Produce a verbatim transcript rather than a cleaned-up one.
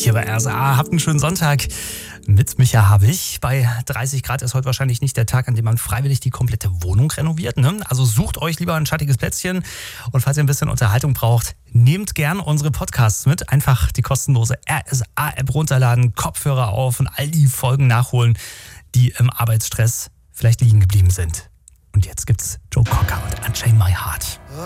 hier bei R S A. Habt einen schönen Sonntag. Mit Micha habe ich. Bei dreißig Grad ist heute wahrscheinlich nicht der Tag, an dem man freiwillig die komplette Wohnung renoviert. Ne? Also sucht euch lieber ein schattiges Plätzchen. Und falls ihr ein bisschen Unterhaltung braucht, nehmt gern unsere Podcasts mit. Einfach die kostenlose R S A-App runterladen, Kopfhörer auf und all die Folgen nachholen, die im Arbeitsstress vielleicht liegen geblieben sind. Und jetzt gibt's Joe Cocker und Unchain My Heart.